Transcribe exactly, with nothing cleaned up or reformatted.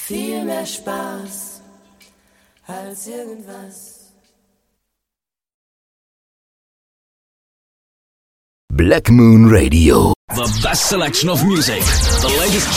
viel mehr Spaß als irgendwas. Black Moon Radio. The best selection of music, the latest